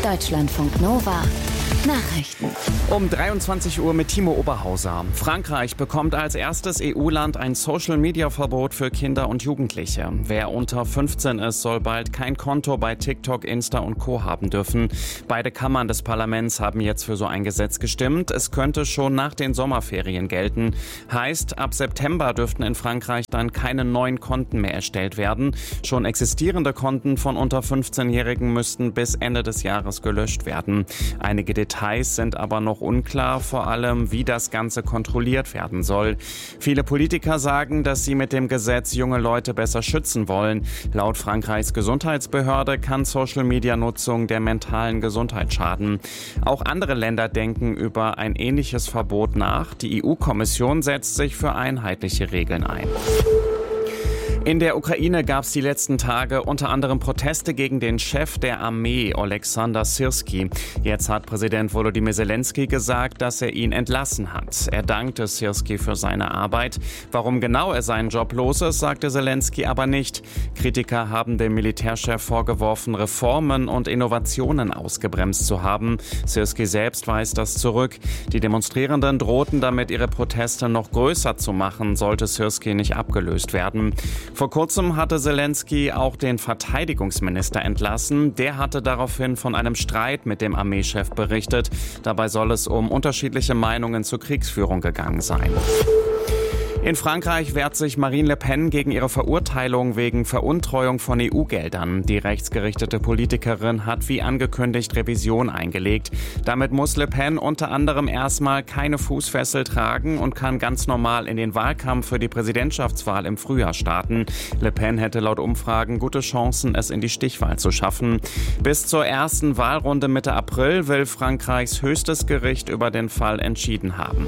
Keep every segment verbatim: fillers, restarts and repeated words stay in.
Deutschlandfunk Nova Nachrichten. Um dreiundzwanzig Uhr mit Timo Oberhauser. Frankreich bekommt als erstes E U-Land ein Social-Media-Verbot für Kinder und Jugendliche. Wer unter fünfzehn ist, soll bald kein Konto bei TikTok, Insta und Co. haben dürfen. Beide Kammern des Parlaments haben jetzt für so ein Gesetz gestimmt. Es könnte schon nach den Sommerferien gelten. Heißt, ab September dürften in Frankreich dann keine neuen Konten mehr erstellt werden. Schon existierende Konten von unter fünfzehnjährigen müssten bis Ende des Jahres gelöscht werden. Einige Details sind aber noch unklar, vor allem wie das Ganze kontrolliert werden soll. Viele Politiker sagen, dass sie mit dem Gesetz junge Leute besser schützen wollen. Laut Frankreichs Gesundheitsbehörde kann Social-Media-Nutzung der mentalen Gesundheit schaden. Auch andere Länder denken über ein ähnliches Verbot nach. Die E U-Kommission setzt sich für einheitliche Regeln ein. In der Ukraine gab es die letzten Tage unter anderem Proteste gegen den Chef der Armee, Oleksandr Syrskyi. Jetzt hat Präsident Volodymyr Zelensky gesagt, dass er ihn entlassen hat. Er dankte Syrskyi für seine Arbeit. Warum genau er seinen Job los ist, sagte Zelensky aber nicht. Kritiker haben dem Militärchef vorgeworfen, Reformen und Innovationen ausgebremst zu haben. Syrskyi selbst weist das zurück. Die Demonstrierenden drohten damit, ihre Proteste noch größer zu machen, sollte Syrskyi nicht abgelöst werden. Vor kurzem hatte Zelensky auch den Verteidigungsminister entlassen. Der hatte daraufhin von einem Streit mit dem Armeechef berichtet. Dabei soll es um unterschiedliche Meinungen zur Kriegsführung gegangen sein. In Frankreich wehrt sich Marine Le Pen gegen ihre Verurteilung wegen Veruntreuung von E U-Geldern. Die rechtsgerichtete Politikerin hat wie angekündigt Revision eingelegt. Damit muss Le Pen unter anderem erstmal keine Fußfessel tragen und kann ganz normal in den Wahlkampf für die Präsidentschaftswahl im Frühjahr starten. Le Pen hätte laut Umfragen gute Chancen, es in die Stichwahl zu schaffen. Bis zur ersten Wahlrunde Mitte April will Frankreichs höchstes Gericht über den Fall entschieden haben.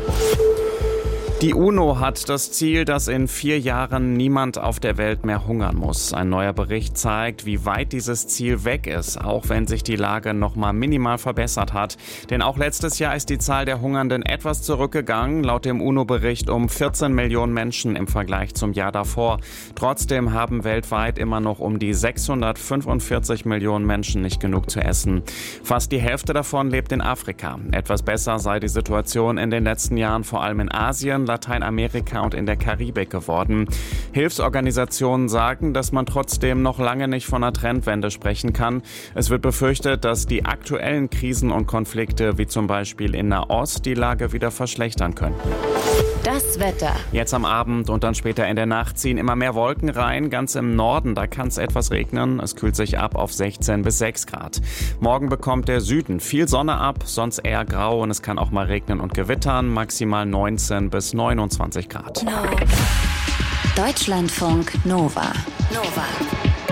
Die UNO hat das Ziel, dass in vier Jahren niemand auf der Welt mehr hungern muss. Ein neuer Bericht zeigt, wie weit dieses Ziel weg ist, auch wenn sich die Lage noch mal minimal verbessert hat. Denn auch letztes Jahr ist die Zahl der Hungernden etwas zurückgegangen, laut dem UNO-Bericht um vierzehn Millionen Menschen im Vergleich zum Jahr davor. Trotzdem haben weltweit immer noch um die sechshundertfünfundvierzig Millionen Menschen nicht genug zu essen. Fast die Hälfte davon lebt in Afrika. Etwas besser sei die Situation in den letzten Jahren vor allem in Asien, Lateinamerika und in der Karibik geworden. Hilfsorganisationen sagen, dass man trotzdem noch lange nicht von einer Trendwende sprechen kann. Es wird befürchtet, dass die aktuellen Krisen und Konflikte, wie zum Beispiel in Nahost, die Lage wieder verschlechtern könnten. Das Wetter. Jetzt am Abend und dann später in der Nacht ziehen immer mehr Wolken rein. Ganz im Norden, da kann es etwas regnen. Es kühlt sich ab auf sechzehn bis sechs Grad. Morgen bekommt der Süden viel Sonne ab, sonst eher grau und es kann auch mal regnen und gewittern. Maximal neunzehn bis neunundzwanzig Grad. No. Deutschlandfunk Nova. Nova.